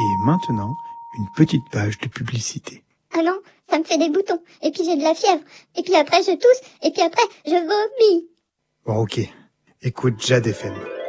Et maintenant, une petite page de publicité. Ah non, ça me fait des boutons, et puis j'ai de la fièvre, et puis après je tousse, et puis après je vomis. Bon, ok. Écoute Jade FM.